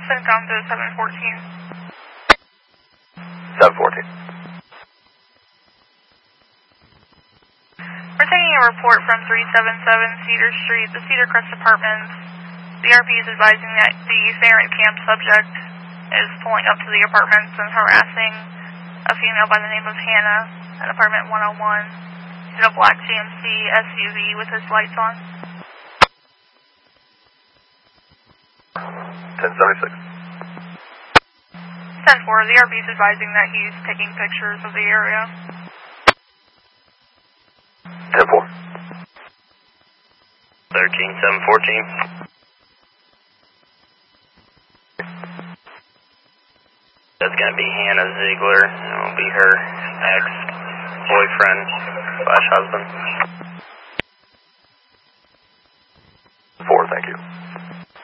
sent down to 714. 714. We're taking a report from 377 Cedar Street, the Cedar Crest Apartments. The RP is advising that the Farron Camp subject is pulling up to the apartments and harassing a female by the name of Hannah at apartment 101. He's in a black GMC SUV with his lights on. 1076. 10-4, the RP is advising that he's taking pictures of the area. 10-4. 13714. That's going to be Hannah Ziegler. It'll be her ex-boyfriend/husband.